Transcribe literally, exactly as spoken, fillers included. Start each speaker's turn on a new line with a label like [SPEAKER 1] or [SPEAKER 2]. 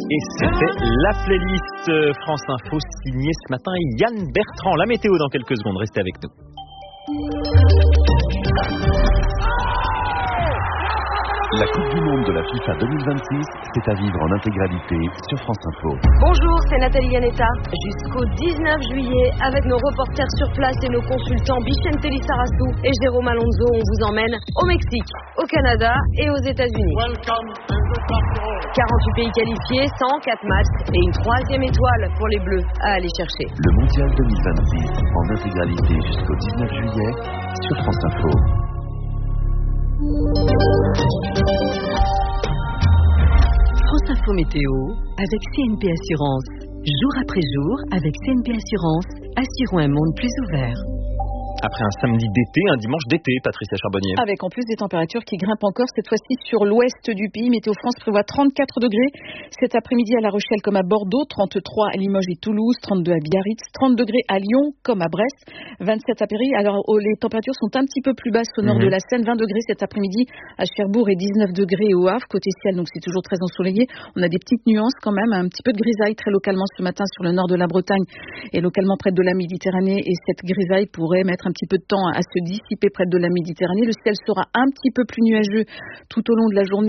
[SPEAKER 1] Et c'était la playlist France Info signée ce matin Yann Bertrand. La météo dans quelques secondes, restez avec nous.
[SPEAKER 2] La Coupe du Monde de la FIFA deux mille vingt-six, c'est à vivre en intégralité sur France Info.
[SPEAKER 3] Bonjour, c'est Nathalie Yanetta. Jusqu'au dix-neuf juillet, avec nos reporters sur place et nos consultants Bichente Lissarassou et Jérôme Alonso, on vous emmène au Mexique, au Canada et aux États-Unis. quarante-huit pays qualifiés, cent quatre matchs et une troisième étoile pour les Bleus à aller chercher.
[SPEAKER 2] Le Mondial deux mille vingt-six en intégralité jusqu'au dix-neuf juillet sur France Info.
[SPEAKER 4] France Info Météo avec C N P Assurance. Jour après jour, avec C N P Assurance, assurons un monde plus ouvert.
[SPEAKER 1] Après un samedi d'été, un dimanche d'été, Patricia Charbonnier.
[SPEAKER 5] Avec en plus des températures qui grimpent encore, cette fois-ci sur l'ouest du pays. Météo France prévoit trente-quatre degrés cet après-midi à La Rochelle comme à Bordeaux, trente-trois à Limoges et Toulouse, trente-deux à Biarritz, trente degrés à Lyon comme à Brest, vingt-sept à Péry. Alors oh, les températures sont un petit peu plus basses au nord mmh. de la Seine, vingt degrés cet après-midi à Cherbourg et dix-neuf degrés au Havre. Côté ciel, donc c'est toujours très ensoleillé. On a des petites nuances quand même, un petit peu de grisaille très localement ce matin sur le nord de la Bretagne et localement près de la Méditerranée. Et cette grisaille pourrait mettre un petit peu de temps à se dissiper près de la Méditerranée. Le ciel sera un petit peu plus nuageux tout au long de la journée.